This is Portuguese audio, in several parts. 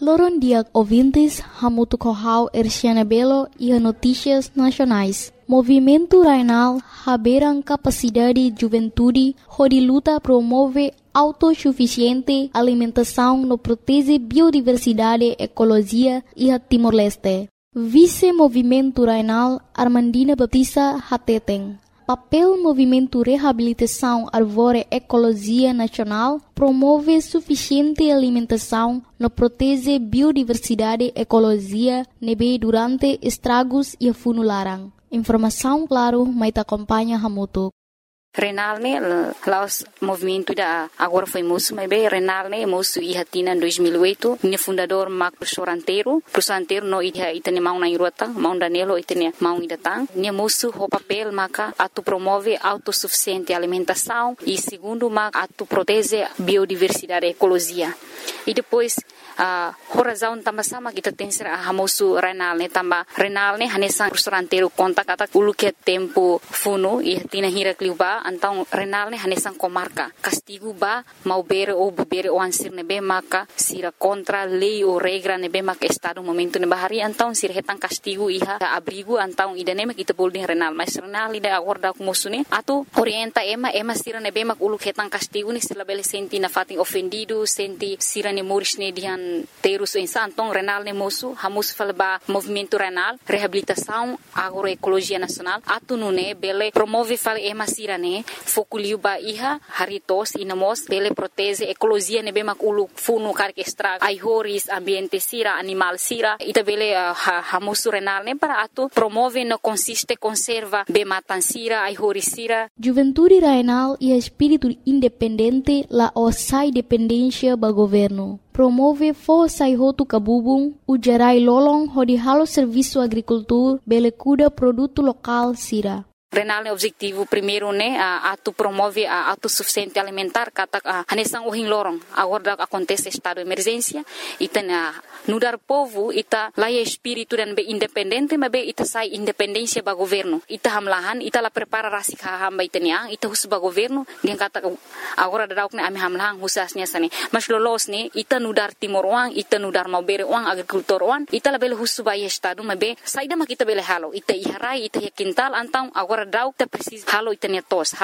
Loron dia ouvintes, Hamuto Corral, Erciana Belo e a Notícias Nacionais. Movimento Rainal, Haberan Capacidade Juventude, onde luta promove autossuficiente alimentação no protege biodiversidade, ecologia e a Timor-Leste. Vice-Movimento Rainal, Armandina Baptista Hateten. Papel Movimento Reabilitação Arvore Ecologia Nacional promove suficiente alimentação no protege biodiversidade, ecologia, nebe durante estragos e funularan. Informação, claro, mas acompanha Hamuto. Renal ne laos movimento da agora foi moço, mas bem Renal ne moço e hatina em 2008, minha fundador Marco Professor anteiro no itane mau na irota, mau danelo itane mau idatang, minha moço o papel maka atu promove autossuficiente alimentação e segundo maka atu protege biodiversidade, ecologia. E depois a razão também sama kita tem ser a moço Renal ne também Renal ne hanesan Professor anteiro conta kata ulu que tempo funo e hatina hira kliuba então Renal ne hanesan comarca castigo ba mau bere o ansir nebe maka sira contra lei ou regra nebe maka estado momento ne bahari então sira hetan castigo iha abrigo então idane mak kita boleh Renal mas Renal ida acorda com moço ne atu orienta ema sira nebe mak ulu hetan castigo ni sila bele senti na fating ofendido senti sira ne moris ne dihan terus então Renal ne moço hamus falba movimento Renal reabilitação agroecologia nacional atu nune bele promove fal ema sira ne fokuliu ba iha haritos inamos bele protege ecologia ne bemak ulu funu karke extra aihoris ambiente sira animal sira ita bele hamusu Renal ne para atu promove no consiste conserva be matan sira aihoris sira. Juventude Rainal e espírito independente la osai dependência ba governo. Promove força e roto cabubung, o gerai lolong hodi halo serviço agricultura bele cuda produto local sira. Renal ne objetivo primeiro ne atu promove a autossuficiente alimentar kata hanesan ohin lorong agora acontece estado de emergência ita nudar povo ita laia espírito dan be independente mas be ita sai independência ba governo ita hamlahan ita la prepara rasik hamba itania ita hus ba governo dia kata agora dadauk ne ami hamlahan husasnya sane mas lolos ne ita nudar timor wang ita nudar mau bere wang agricultor wang ita la bele hus ba estado mas be saida mak ita bele halo ita iharai ita quintal antang agora dau ita precisa halo itania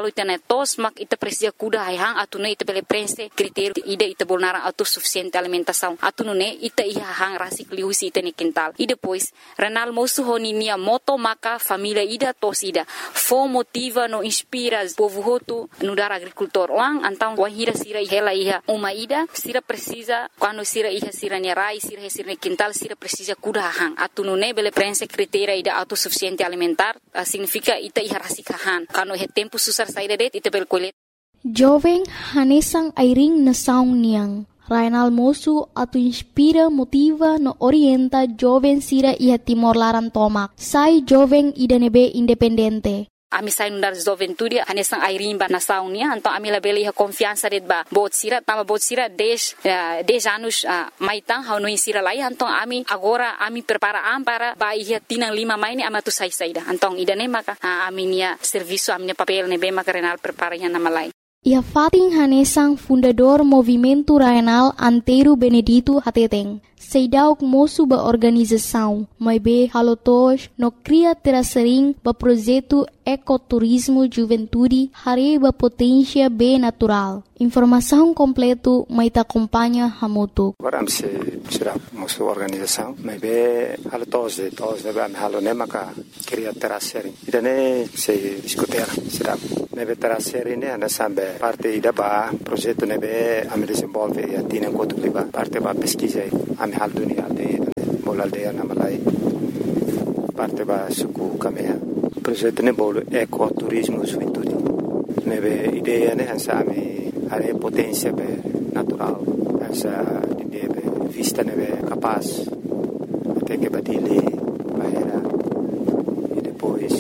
tos mak ita precisa kuda hang atune ita bele prense critério ida ita bolnara autossuficiente alimentação atune ita hang rasik liusi ita ni quintal e depois Renal moço honinia moto maka família ida tos ida fo motiva no inspira povo hotu no dar agricultor wang antang wahira sira hela iha uma ida sira precisa quando sira iha sira ni rai sira ni quintal sira precisa kuda hang atune bele prense critério ida autossuficiente alimentar significa ita iha rasik hang quando he tempo susar saída det ita bel colet jovem hanesang airing na saung niang Rainal moço atu inspira, motiva, no orienta jovem sira ia Timor Laran tomak. Sai jovem ida nebe independente. Ami sai nundar juventude hanesang airimba na saunia então ami la beli confiança det ba bot sira 10 anos maitang hau no sira lai então ami agora ami prepara para ba ia tinang 5 mai ni amatu sai saida então ida ne maka ami nia serviço ami papel ne be maka Renal prepara ya na malai. Ia Fatin Hanesang, fundador Movimento Rainal Anteiro Benedito Hateteng. Seidauk moço ba organização, mas be halotos no cria terasering ba projeto ecoturismo juventude hare ba potência be natural. Informação completo mai ta acompanha Hamuto. Agora se será moço organização, mas be halotos de ba halone maka cria terasering. Idane se discutir será nebe terasering ne ana sambe parte ida ba projeto nebe am desenvolve e atina kotu ba parte ba pesquisa am hal dunia bola aldeia na Malai parte ba suku kamea projeto ne bolo ecoturismo juventude nebe ideia ne hansa ami are potência be natural hansa nebe vista nebe capaz até que badile bahera e depois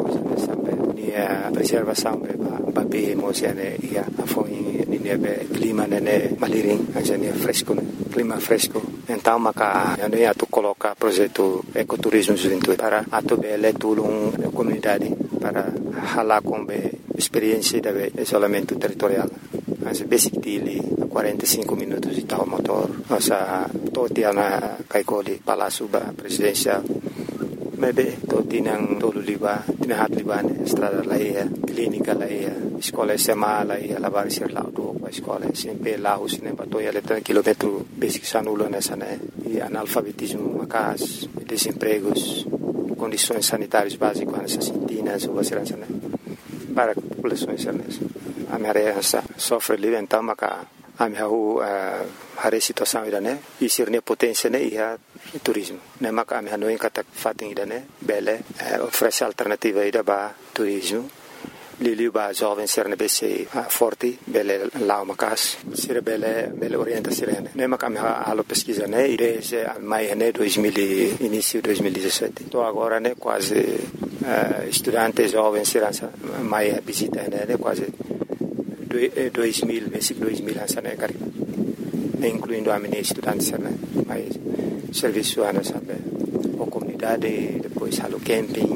a preservação ba be mosiane ia afoi nebe clima nene maliring hansa fresco clima fresco então maka ano ia tu coloca projeto ecoturismo juventude para atu bele tulung comunidade para hala com experiência de isolamento territorial as basic dele 45 minutos de tal motor nossa toti na kaikoli Palácio Presidencial. Maybe toti nang tolo liba, tinahat liba ne estrada laia, clínica laia, escola SMA laia, lavar ser laudo, escola SMP Laos ne batoia letra quilômetro basic sanulo nessa né, e analfabetismo macas, desempregos, condições sanitárias básicas nessas sintinas ou vacilança né, para populações nessa. A minha área sofre livre então maca a minha a situação ida né, e ser ne potência né e turismo. Ne maca a minha não encata fating ida né, bele oferece alternativa ida ba turismo. Liliu ba jovem ser ne bese forte bele lá macas ser bele orienta sirene. Ne maca a minha alo pesquisa né, desde maio né 2000 início 2017. Tô agora né quase estudante jovem ser maio visita né quase 2000, basic 2000 essa né, incluindo a minha estudante, né? Mas serviço ana sabe, a comunidade, depois halo camping,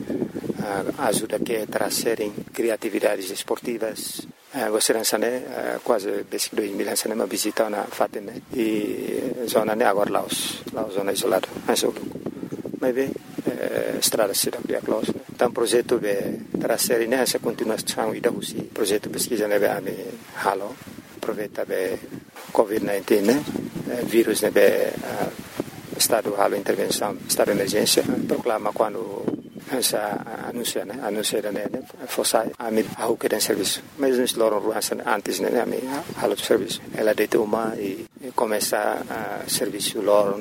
ajuda que trazerem criatividades esportivas. Você né, quase basic 2000 essa né, uma visita na Fatem né, e zona né agora Laos zona isolada, mas bem estrada cidade de Laos. Então projeto de trazer nessa continuação e da Rússia projeto pesquisa né a me halo aproveita be COVID-19 né vírus né be estado halo intervenção estado de emergência proclama quando essa anuncia né força a me a que tem serviço mas nos loram ruança antes né a me halo de serviço ela deita uma e começa a serviço loram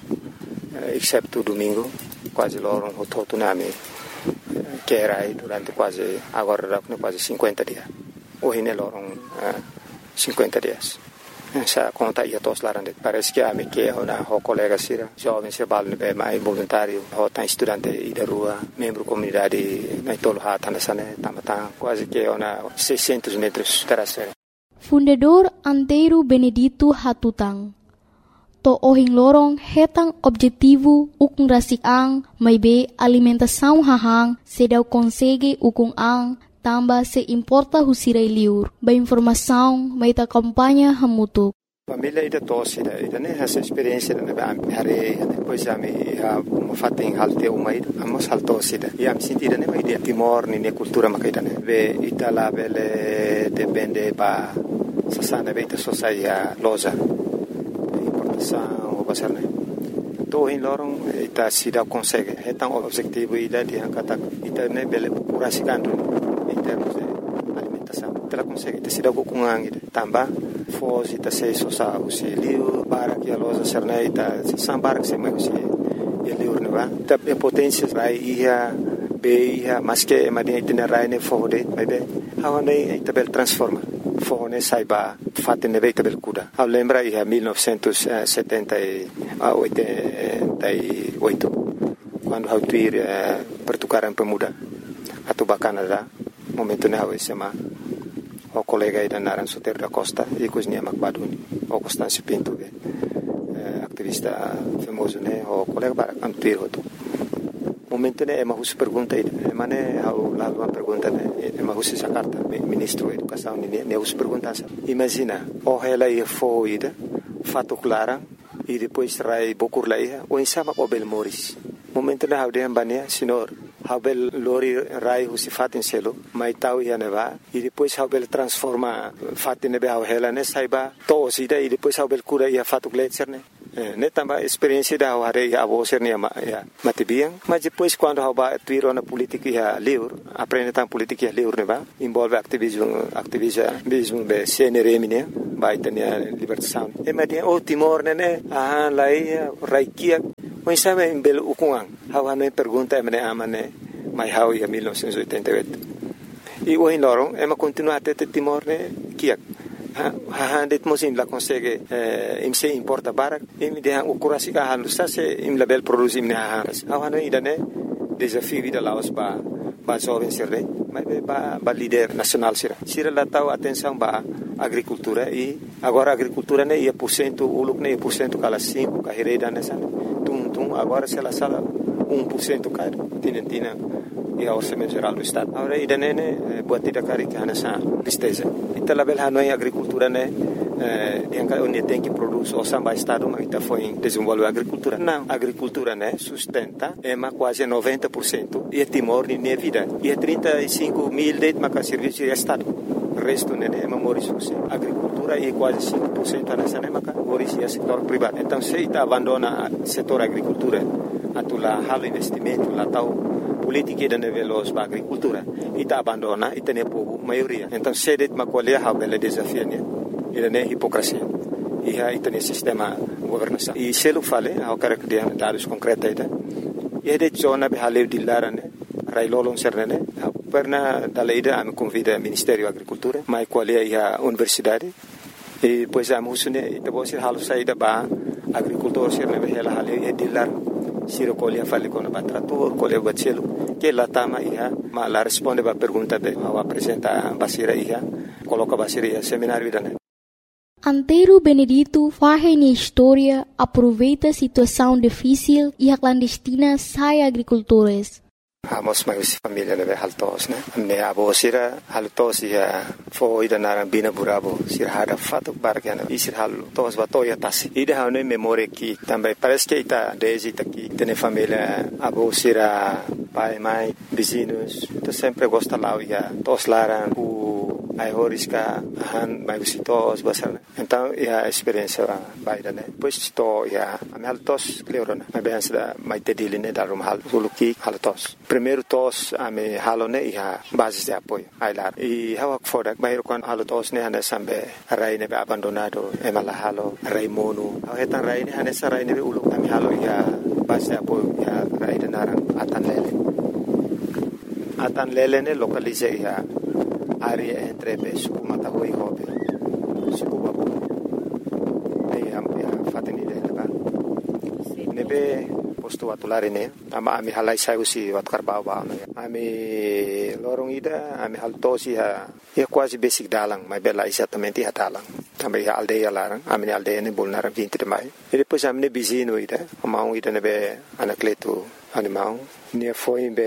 exceto domingo quase loram o todo né que era aí durante quase 50 dias. Hoje ne loram 50 dias. Essa conta ia todos lá dentro. Parece que a me que o colega sira jovem se bal ne mais voluntário, o tá estudante e da rua, membro comunidade na tolo hata nessa né, tamata quase que 600 metros terasera. Fundador Antero Benedito Hatutang. To ohing lorong hetang objetivo ukung rasik ang may be alimentação hahang sedau consegue ukung ang tamba se importa husirai liur ba informação may ta kampanya hamutuk. Família ida tosse ida né essa experiência né hare depois a me uma fatem halte uma ida amos haltosse ida e am sentida né ida Timor ne cultura makaida né ve itala bele depende ba sasana beita sosaia loja o pasar né to em lorong ita sida consegue então o objetivo ida de kata ita né bele curasicando em termos de alimentação ela consegue ita sida com ida tamba fosse ita se sosa o se liu para que a loja serna ita sambar que se mais se ele urna ita potência vai ia beia mas que madinha itinerário ne fode mas be hawane ita bel transforma fone saiba fatte ne veita bel kuda a lembra ia 1978 quando hau tuir pertukaran pemuda atau Canada momento ne hau sema o colega ida naran Soter da Costa e cozinha Macbaduni o Constâncio Pinto activista famoso ne o colega para antuir hoto momento ne ema hus pergunta ida emane hau lá uma pergunta ne ema hus Jakarta ministro da educação ne hus pergunta imagina o ela ia foida fato clara e depois rai bokur laia o insama o bel moris momento ne hau de ambania senhor Habel lori rai husi fatin selo mai tau ia neva e depois Habel transforma fatin nebe hau hela ne saiba to sida e depois Habel cura ia fatu gletser ne tamba experiência da hare ia avoser ne matibiang mas depois quando haba tuiro na política ia liur aprende tam política ia liur neva envolve activismo be CNRM ne vai ter libertação e madia o Timor ne lai raikia o insama em belo ukungang hawa me pergunta emane amane mai hau ia 1988 e o em lorong ema continua até Timor ne kiak det mosim la consegue im se importa barak im de o kurasi ka halu sa se im label produzim ne hawa no idane desafio vida Laos ba jovem serre mas ba líder nacional sira la tau atenção ba agricultura e agora agricultura ne ia % uluk ne % kala 5 ka hereda nessa tum agora se la sala 1% cai tinentina e a orçamento geral do estado agora idane ne buatida cari que nessa tristeza ita label hanoi agricultura ne onde tem que produzir o samba estado, mas está foi desenvolver a agricultura. Não, a agricultura, né, sustenta, quase 90% e Timor de minha vida. E 35 mil de serviço de estado. O resto, né, é memórios. A agricultura é quase 5% nessa, né, mas é setor privado. Então, se está abandona o setor agricultura, lá halo investimento, lá tal política de nível da agricultura, e está abandona e tem povo maioria. Então, se de uma colher há bela desafio, né, e é hipocrisia. E aí tem sistema governação. E se eu falei, eu quero que dê dados concretos aí, e de zona de haleu de lara, né, railolong serne, pernah dalaida a me convida ao Ministério da Agricultura, mas qual é a universidade, e depois a musune, e depois halo saída ba agricultor serne ela haleu e de lara, siro colher fale com o trator, colher bacelo, que lá tama ia, mas lá responde a pergunta de, ao apresentar a basira ia, coloca a basira ia seminário da, né. Antero Benedito faz na história, aproveita a situação difícil e a clandestina sai agricultores. Amos mais família leve haltos, né? Me abo sira haltos ia foi da narambina burabo sira hada fato bargana e sira haltos batoya tasi. Ida hane memória que também parece que está desde aqui tem família abo sira pai mãe vizinhos, então sempre gosta lá ia tos laran ai horiska han mai visitos basar. Então a experiência vai da né. Pois to ia am haltos cleorona. Mas bem da mai tediline da rum hal suluki haltos. Primeiro tos ame halone ia base de apoio. Ai lá. E hawak fodak bairo kon haltos ne hane sambe rai ne abandonado emala halo rai mono. Hetan rai ne hane sarai ne ulu ame halo ia base de apoio ia rai de narang atan lele. Atan lele ne localize ia área entre suku matahui hobe suku babu ei am fatini de ba nebe posto atulare ne ama ami halai sai usi wat karbau ba ami lorong ida ami haltosi ha e quase basic dalang mas bela exatamente ha dalang também a aldeia larang ami aldeia ne bolnar 20 de mai e depois ami ne bizino ida amau ida nebe anacleto animal ne foi em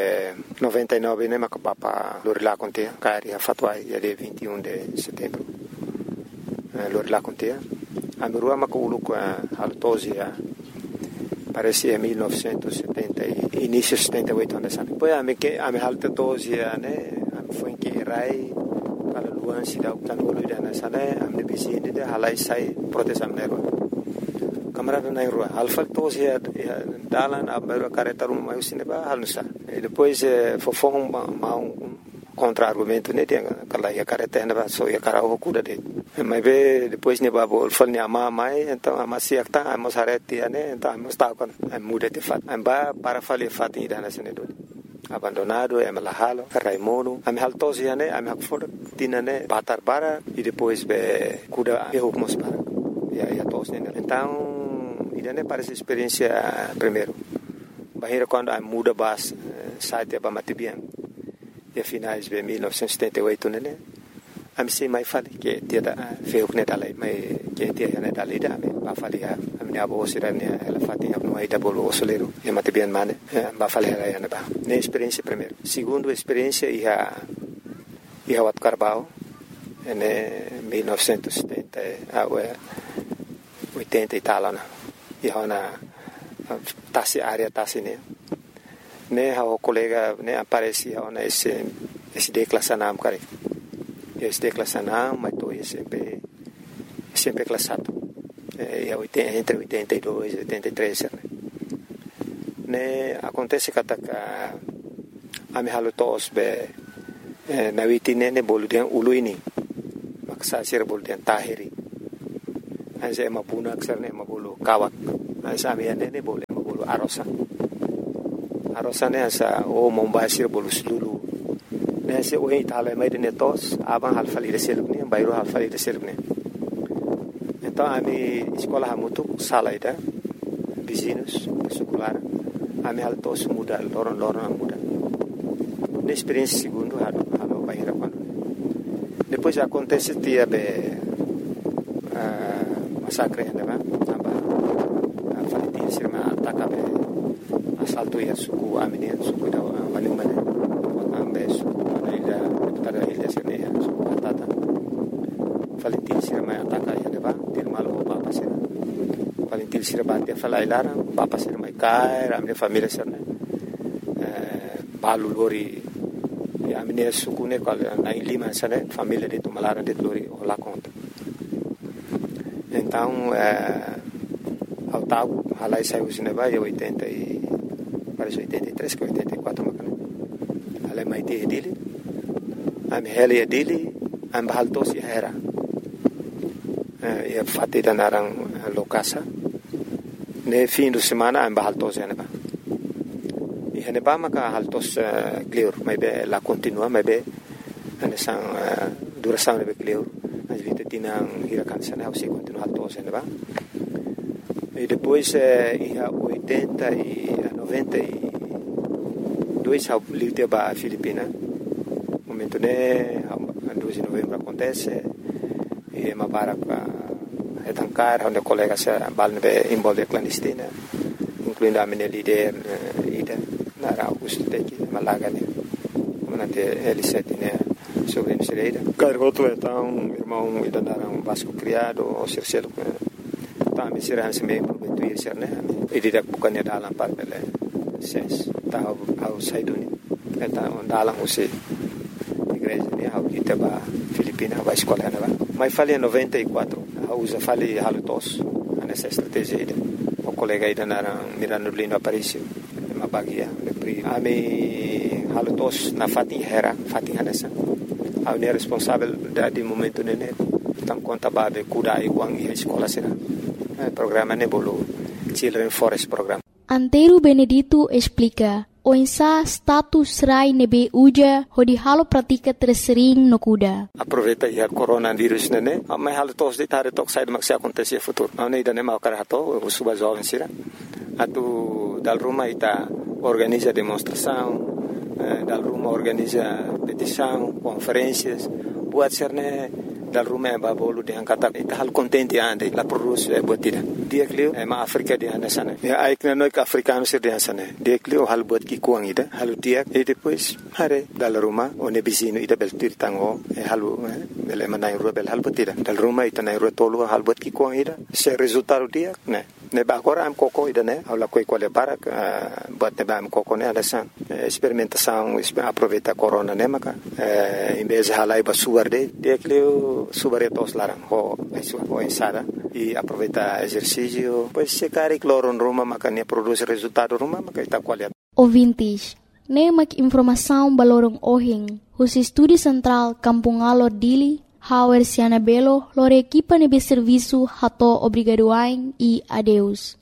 99 né macapapa lorila conte cari a fatuai de 21 de setembro lorila conte a rua maculu com a altosia parecia 1970 início 78 anos depois a me que a me altosia né foi que rai para luan sida utanolo dana sana am de bizine de halai sai proteção nero camarada na rua alfa tosi dalan abero careta rum mai sineba halnusa e depois fofong contra argumento ne tem aquela ia careta na so ia carao cuda de mas be depois ne babo falni ama mai então ama siakta ama sareti ne então ama sta con muda de fat amba para fali fat ida na senedo abandonado emala halo raimono am haltosi ne am hakfor tinane batar bara e depois be cuda e hukmos para ia tos ne então idane parece experiência primeiro bahira quando a muda bas site ba matibian e finais de 1978 né am sei mai fali que dia da feu que dalai mai que dia né dalai da ba fali a minha avó sirane ela fatinha no aí da bolo soleiro e matibian mane ba fali ela né ba ne experiência primeiro segundo experiência ia wat Carbau né 1970 80 e tal e hona tasi área tasi ne o colega ne aparecia ona esse declassanam cara esse declassanam mas tô sempre classado entre 82 e 83 ne acontece que a me halutos be na witine ne boludian uluini maksa sir boludian tahiri asa mapuna aksarne mabulu kawak asa miane ne boleh mabulu arosa ne asa mombasir bolu sulu ne asa itala mai de netos abang halfali de selubne bayro halfali de selubne então ami escola hamutu salaida vizinhos secular ami haltos muda loron muda ne experiência segundo halo bahira quando depois acontece dia massacre né aba falitin sirma atakabe assalto ia suku amine suku da manumane ambe suku ila tada ila sirne suku atata falitin sirma ataka intil sira bate falai larang papa sira mai kai ramne família sira balu lori a minha sucune qual na Lima sana família de Tumalara de lori lá conta então ao tal alai saiu cinema e 80 e parece 83 que 84 macana alai mai te dele am heli dele am bahaltos era e fatti da narang lokasa ne fim de semana am bahaltos ena ba e ba maka haltos clear mai be la continua mai be ane sang duração ne be clear as vite tinang hirakan sana au se continua haltos ena ba e depois ia 80 e 92 au livre ba Filipina momento ne 2 de novembro acontece e ma para etancar onde colega se balne involve clandestina incluindo a minha líder ida na Augusto teki malaga ne manante L7 né sobre Nereida cargoto então irmão ida na Vasco criado o Circelo tá me será se me prometo ir ser né e dirá bukannya dalam par bele ses tá ao saiduni então dalam você igreja ne ao Itaba Filipina vai escola né mas falei 94 usa falei halutos nessa estratégia ida o colega ida na Mirano Lino Aparicio ma bagia le pri ami halutos na Fatin Hanessa au ne responsável da de momento ne tam conta babe kuda e wang e escola sera programa ne bolo Children Forest program. Antero Benedito explica o insa status rai nebe uja hodi halo pratika tersering no kuda. Aproveita ia coronavírus nene, mas halo tos de tare tok sai mak se acontecer futuro. Não ida ne mau karato, o suba jovem sira. Atu dal rumah ita organiza demonstração, dal rumah organiza petição, conferências, buat serne dal rumah babolu de angkata ita hal contente ande la produz buatida. Dia klio ma Afrika dia na sana. Ya aikna noi ka africano sir dia sana. Dia klio hal buat ki kuang ida, hal dia e depois hare dal rumah one bisino ida bel tirtango halu bel manai rubel hal buatida. Dal rumah ita nai rotolo hal buat ki kuang ida. Se resultado dia ne ba agora am koko ida ne aula koi quale para buat ne ba am koko ne ada san experimentação aproveita corona ne maka em vez de halai ba suar de dia klio subaretos larang ho ensada e aproveita exercício pois se cari cloron ruma maka ne produz resultado ruma maka ita qualidade ouvintes ne mak informação balorong ohing hus estúdio central Kampung Alor Dili Hauer Siana Belo lore equipa nebe serviço hato obrigadoain e adeus